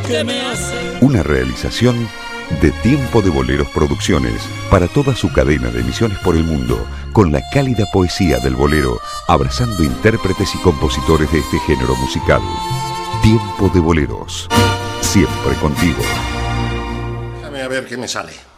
que me hace. Una realización de Tiempo de Boleros Producciones para toda su cadena de emisiones por el mundo, con la cálida poesía del bolero, abrazando intérpretes y compositores de este género musical. Tiempo de Boleros, siempre contigo. Déjame a ver qué me sale.